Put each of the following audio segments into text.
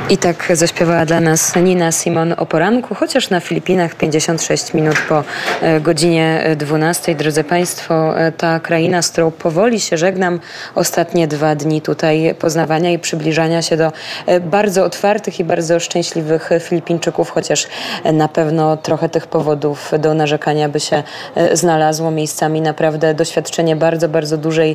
I tak zaśpiewała dla nas Nina Simone o poranku, chociaż na Filipinach 56 minut po godzinie 12. Drodzy Państwo, ta kraina, z którą powoli się żegnam, ostatnie 2 dni tutaj poznawania i przybliżania się do bardzo otwartych i bardzo szczęśliwych Filipińczyków, chociaż na pewno trochę tych powodów do narzekania by się znalazło. Miejscami naprawdę doświadczenie bardzo, bardzo dużej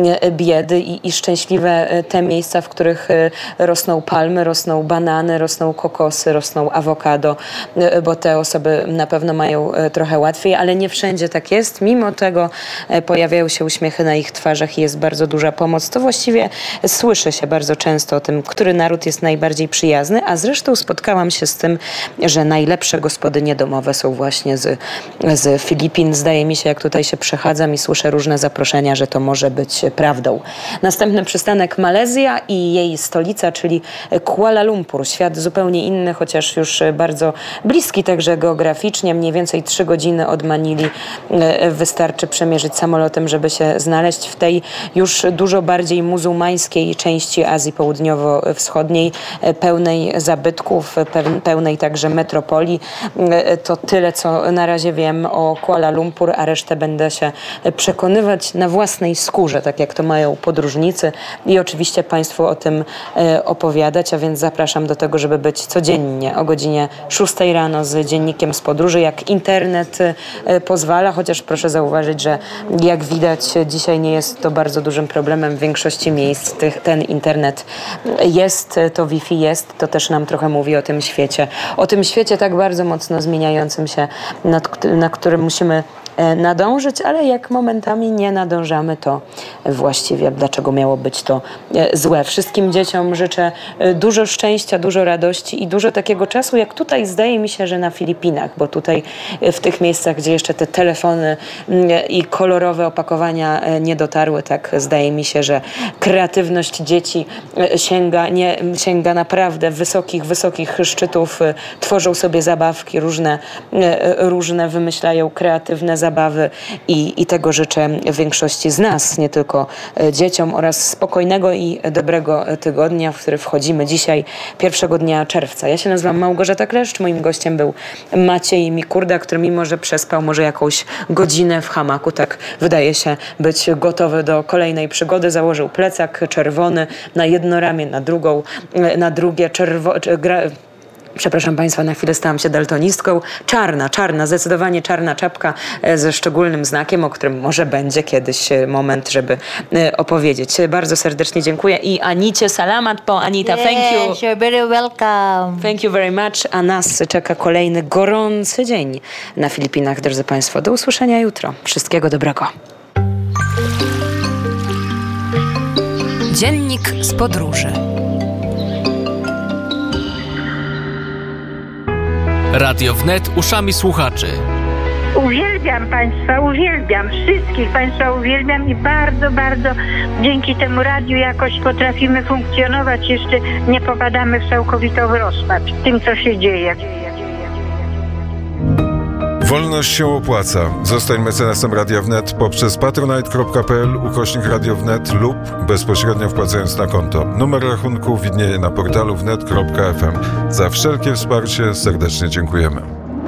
biedy i szczęśliwe te miejsca, w których rosną palmy, rosną banany, rosną kokosy, rosną awokado, bo te osoby na pewno mają trochę łatwiej, ale nie wszędzie tak jest. Mimo tego pojawiają się uśmiechy na ich twarzach i jest bardzo duża pomoc. To właściwie słyszy się bardzo często o tym, który naród jest najbardziej przyjazny, a zresztą spotkałam się z tym, że najlepsze gospodynie domowe są właśnie z Filipin. Zdaje mi się, jak tutaj się przechadzam i słyszę różne zaproszenia, że to może być prawdą. Następny przystanek Malezja i jej stolica, czyli Kuala Lumpur. Świat zupełnie inny, chociaż już bardzo bliski także geograficznie. Mniej więcej 3 godziny od Manili wystarczy przemierzyć samolotem, żeby się znaleźć w tej już dużo bardziej muzułmańskiej części Azji Południowo-Wschodniej, pełnej zabytków, pełnej także metropolii. To tyle, co na razie wiem o Kuala Lumpur, a resztę będę się przekonywać na własnej skórze, tak jak to mają podróżnicy i oczywiście Państwu o tym opowiadać, a więc zapraszam do tego, żeby być codziennie o godzinie 6 rano z dziennikiem z podróży, jak internet pozwala, chociaż proszę zauważyć, że jak widać dzisiaj nie jest to bardzo dużym problemem. W większości miejsc ten internet jest, to Wi-Fi jest, to też nam trochę mówi o tym świecie tak bardzo mocno zmieniającym się, na którym musimy nadążyć, ale jak momentami nie nadążamy, to właściwie dlaczego miało być to złe. Wszystkim dzieciom życzę dużo szczęścia, dużo radości i dużo takiego czasu, jak tutaj zdaje mi się, że na Filipinach, bo tutaj w tych miejscach, gdzie jeszcze te telefony i kolorowe opakowania nie dotarły, tak zdaje mi się, że kreatywność dzieci sięga naprawdę wysokich szczytów, tworzą sobie zabawki, różne wymyślają kreatywne zabawy i tego życzę większości z nas, nie tylko dzieciom, oraz spokojnego i dobrego tygodnia, w który wchodzimy dzisiaj, 1 dnia czerwca. Ja się nazywam Małgorzata Kleszcz, moim gościem był Maciej Mikurda, który mimo, że przespał może jakąś godzinę w hamaku, tak wydaje się być gotowy do kolejnej przygody, założył plecak czerwony na jedno ramię, na drugie Przepraszam Państwa, na chwilę stałam się daltonistką. Czarna, zdecydowanie czarna czapka ze szczególnym znakiem, o którym może będzie kiedyś moment, żeby opowiedzieć. Bardzo serdecznie dziękuję i Anicie salamat po Anita. Yes, thank you. You're very welcome. Thank you very much. A nas czeka kolejny gorący dzień na Filipinach, drodzy Państwo. Do usłyszenia jutro. Wszystkiego dobrego. Dziennik z podróży. Radio Wnet uszami słuchaczy. Uwielbiam Państwa, uwielbiam. Wszystkich Państwa uwielbiam i bardzo, bardzo dzięki temu radiu jakoś potrafimy funkcjonować. Jeszcze nie popadamy w całkowitą rozpacz tym, co się dzieje. Wolność się opłaca. Zostań mecenasem Radia Wnet poprzez patronite.pl/Radio Wnet lub bezpośrednio wpłacając na konto. Numer rachunku widnieje na portalu wnet.fm. Za wszelkie wsparcie serdecznie dziękujemy.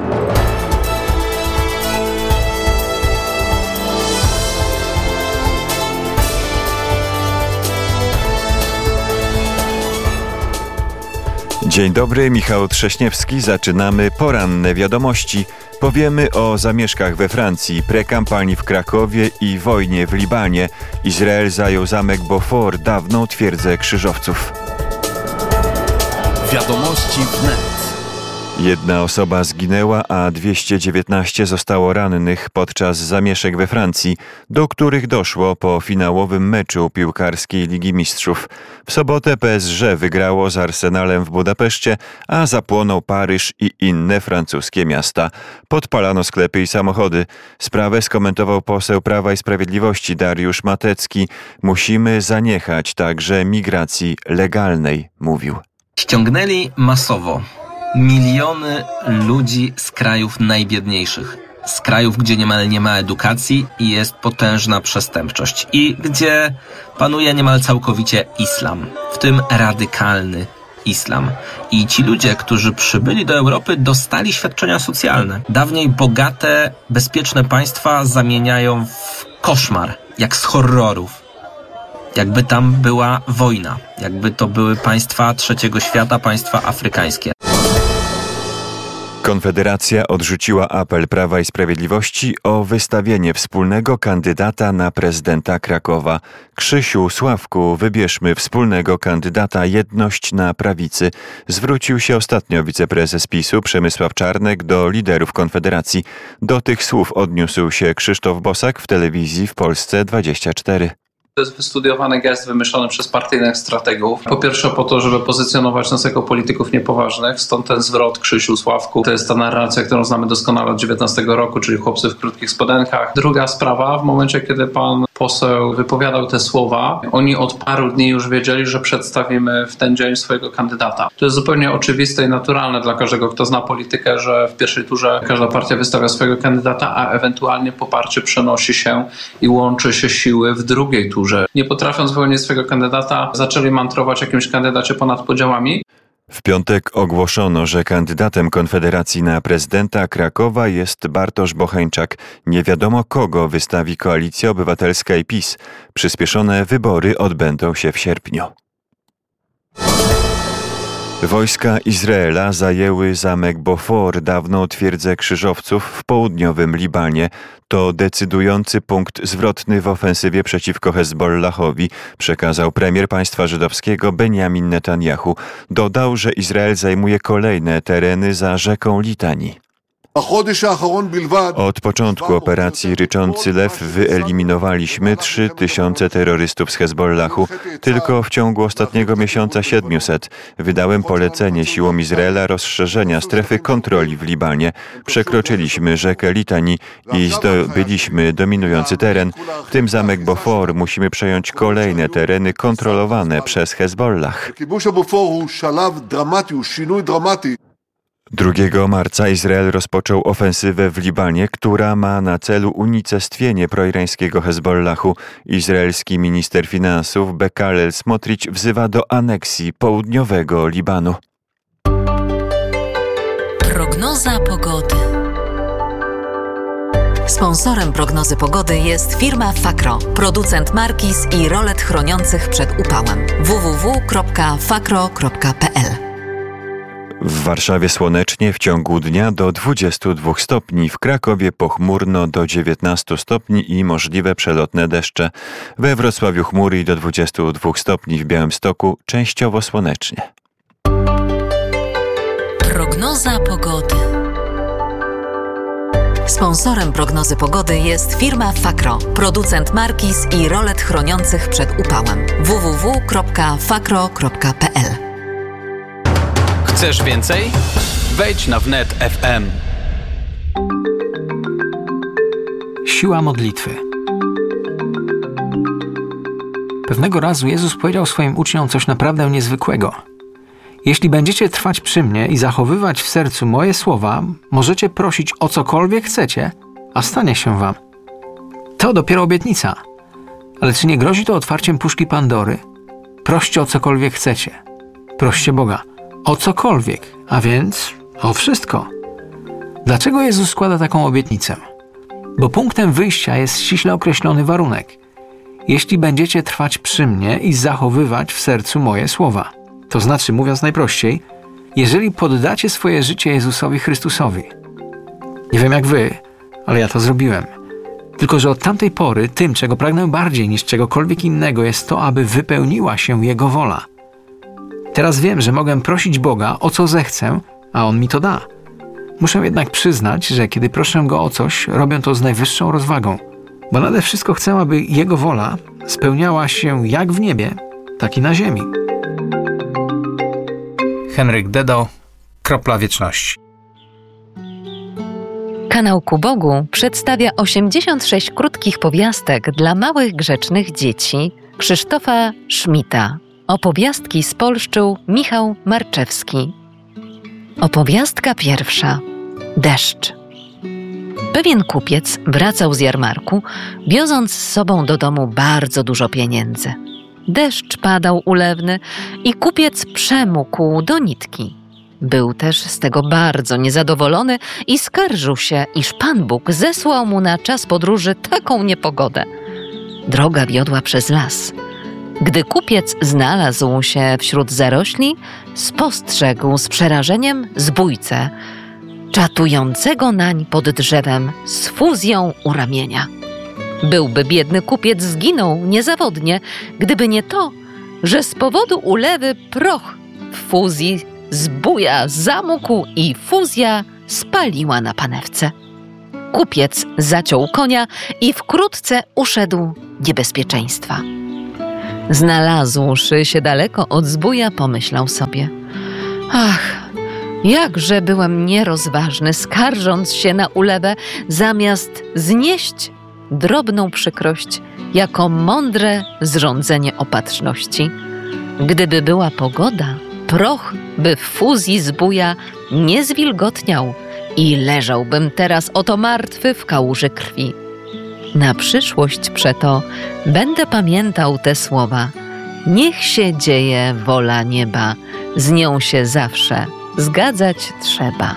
Dzień dobry, Michał Trześniewski. Zaczynamy poranne wiadomości. Powiemy o zamieszkach we Francji, prekampanii w Krakowie i wojnie w Libanie. Izrael zajął zamek Beaufort, dawną twierdzę krzyżowców. Wiadomości Wnet. 1 osoba zginęła, a 219 zostało rannych podczas zamieszek we Francji, do których doszło po finałowym meczu piłkarskiej Ligi Mistrzów. W sobotę PSG wygrało z Arsenalem w Budapeszcie, a zapłonął Paryż i inne francuskie miasta. Podpalano sklepy i samochody. Sprawę skomentował poseł Prawa i Sprawiedliwości Dariusz Matecki. Musimy zaniechać także migracji legalnej, mówił. Ściągnęli masowo miliony ludzi z krajów najbiedniejszych, z krajów, gdzie niemal nie ma edukacji i jest potężna przestępczość i gdzie panuje niemal całkowicie islam, w tym radykalny islam. I ci ludzie, którzy przybyli do Europy, dostali świadczenia socjalne. Dawniej bogate, bezpieczne państwa zamieniają w koszmar, jak z horrorów. Jakby tam była wojna, jakby to były państwa trzeciego świata, państwa afrykańskie. Konfederacja odrzuciła apel Prawa i Sprawiedliwości o wystawienie wspólnego kandydata na prezydenta Krakowa. Krzysiu, Sławku, wybierzmy wspólnego kandydata, jedność na prawicy. Zwrócił się ostatnio wiceprezes PiS-u Przemysław Czarnek do liderów Konfederacji. Do tych słów odniósł się Krzysztof Bosak w telewizji w Polsce 24. To jest wystudiowany gest wymyślony przez partyjnych strategów. Po pierwsze po to, żeby pozycjonować nas jako polityków niepoważnych, stąd ten zwrot Krzysiu, Sławku. To jest ta narracja, którą znamy doskonale od 19 roku, czyli chłopcy w krótkich spodenkach. Druga sprawa, w momencie, kiedy pan poseł wypowiadał te słowa, oni od paru dni już wiedzieli, że przedstawimy w ten dzień swojego kandydata. To jest zupełnie oczywiste i naturalne dla każdego, kto zna politykę, że w pierwszej turze każda partia wystawia swojego kandydata, a ewentualnie poparcie przenosi się i łączy się siły w drugiej turze. Nie potrafiąc wyłonić swojego kandydata, zaczęli mantrować o jakimś kandydacie ponad podziałami. W piątek ogłoszono, że kandydatem Konfederacji na prezydenta Krakowa jest Bartosz Bocheńczak. Nie wiadomo, kogo wystawi Koalicja Obywatelska i PiS. Przyspieszone wybory odbędą się w sierpniu. Wojska Izraela zajęły zamek Bofor, dawną twierdzę krzyżowców w południowym Libanie. To decydujący punkt zwrotny w ofensywie przeciwko Hezbollahowi, przekazał premier państwa żydowskiego Benjamin Netanyahu. Dodał, że Izrael zajmuje kolejne tereny za rzeką Litani. Od początku operacji Ryczący Lew wyeliminowaliśmy 3000 terrorystów z Hezbollahu. Tylko w ciągu ostatniego miesiąca 700. Wydałem polecenie siłom Izraela rozszerzenia strefy kontroli w Libanie. Przekroczyliśmy rzekę Litani i zdobyliśmy dominujący teren, w tym zamek Bofor. Musimy przejąć kolejne tereny kontrolowane przez Hezbollah. 2 marca Izrael rozpoczął ofensywę w Libanie, która ma na celu unicestwienie proirańskiego Hezbollahu. Izraelski minister finansów Bezalel Smotrich wzywa do aneksji południowego Libanu. Prognoza pogody. Sponsorem prognozy pogody jest firma Fakro, producent markiz i rolet chroniących przed upałem. www.fakro.pl. W Warszawie słonecznie, w ciągu dnia do 22 stopni, w Krakowie pochmurno do 19 stopni i możliwe przelotne deszcze. We Wrocławiu chmury i do 22 stopni, w Białymstoku częściowo słonecznie. Prognoza pogody. Sponsorem prognozy pogody jest firma Fakro, producent markiz i rolet chroniących przed upałem. www.fakro.pl. Chcesz więcej? Wejdź na wnet FM. Siła modlitwy. Pewnego razu Jezus powiedział swoim uczniom coś naprawdę niezwykłego. Jeśli będziecie trwać przy mnie i zachowywać w sercu moje słowa, możecie prosić o cokolwiek chcecie, a stanie się wam. To dopiero obietnica. Ale czy nie grozi to otwarciem puszki Pandory? Proście o cokolwiek chcecie. Proście Boga. O cokolwiek, a więc o wszystko. Dlaczego Jezus składa taką obietnicę? Bo punktem wyjścia jest ściśle określony warunek. Jeśli będziecie trwać przy mnie i zachowywać w sercu moje słowa. To znaczy, mówiąc najprościej, jeżeli poddacie swoje życie Jezusowi Chrystusowi. Nie wiem jak wy, ale ja to zrobiłem. Tylko że od tamtej pory tym, czego pragnę bardziej niż czegokolwiek innego, jest to, aby wypełniła się Jego wola. Teraz wiem, że mogę prosić Boga o co zechcę, a On mi to da. Muszę jednak przyznać, że kiedy proszę Go o coś, robię to z najwyższą rozwagą, bo nade wszystko chcę, aby Jego wola spełniała się jak w niebie, tak i na ziemi. Henryk Dedo, Kropla Wieczności. Kanał Ku Bogu przedstawia 86 krótkich powiastek dla małych grzecznych dzieci Krzysztofa Szmita. Opowiastki spolszczył Michał Marczewski. Opowiastka pierwsza. Deszcz. Pewien kupiec wracał z jarmarku, wioząc z sobą do domu bardzo dużo pieniędzy. Deszcz padał ulewny i kupiec przemógł do nitki. Był też z tego bardzo niezadowolony i skarżył się, iż Pan Bóg zesłał mu na czas podróży taką niepogodę. Droga wiodła przez las. Gdy kupiec znalazł się wśród zarośli, spostrzegł z przerażeniem zbójcę, czatującego nań pod drzewem z fuzją u ramienia. Byłby biedny kupiec zginął niezawodnie, gdyby nie to, że z powodu ulewy proch w fuzji zbója zamógł i fuzja spaliła na panewce. Kupiec zaciął konia i wkrótce uszedł niebezpieczeństwa. Znalazłszy się daleko od zbója, pomyślał sobie: ach, jakże byłem nierozważny, skarżąc się na ulewę, zamiast znieść drobną przykrość jako mądre zrządzenie opatrzności. Gdyby była pogoda, proch by w fuzji zbója nie zwilgotniał i leżałbym teraz oto martwy w kałuży krwi. Na przyszłość przeto będę pamiętał te słowa. Niech się dzieje wola nieba, z nią się zawsze zgadzać trzeba.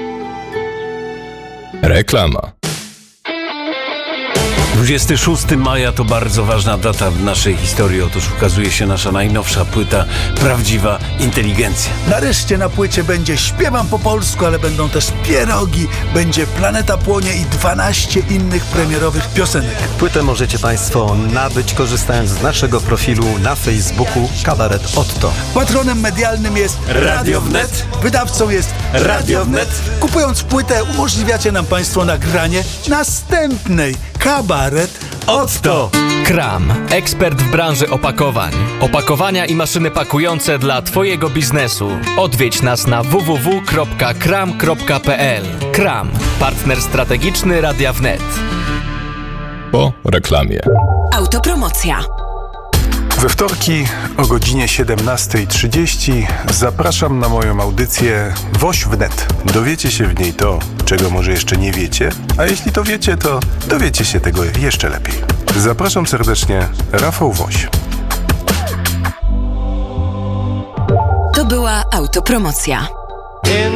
Reklama. 26 maja to bardzo ważna data w naszej historii. Otóż ukazuje się nasza najnowsza płyta Prawdziwa Inteligencja. Nareszcie na płycie będzie Śpiewam po polsku, ale będą też pierogi, będzie Planeta Płonie i 12 innych premierowych piosenek. Płytę możecie Państwo nabyć, korzystając z naszego profilu na Facebooku Kabaret Otto. Patronem medialnym jest Radio Wnet, wydawcą jest Radio Wnet. Kupując płytę umożliwiacie nam Państwo nagranie następnej Kabaret Otto. Kram, ekspert w branży opakowań. Opakowania i maszyny pakujące dla Twojego biznesu. Odwiedź nas na www.kram.pl. Kram, partner strategiczny Radia Wnet. Po reklamie. Autopromocja. We wtorki o godzinie 17:30 zapraszam na moją audycję Woś Wnet. Dowiecie się w niej to, czego może jeszcze nie wiecie, a jeśli to wiecie, to dowiecie się tego jeszcze lepiej. Zapraszam serdecznie, Rafał Woś. To była autopromocja.